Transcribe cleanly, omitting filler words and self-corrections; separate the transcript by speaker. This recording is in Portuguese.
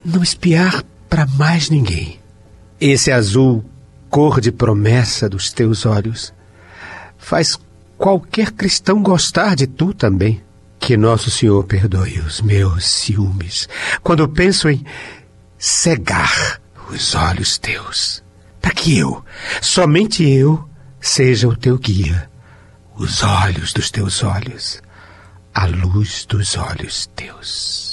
Speaker 1: não espiar para mais ninguém. Esse azul, cor de promessa dos teus olhos, faz qualquer cristão gostar de tu também. Que Nosso Senhor perdoe os meus ciúmes quando penso em cegar os olhos teus, para que eu, somente eu, seja o teu guia, os olhos dos teus olhos, a luz dos olhos teus.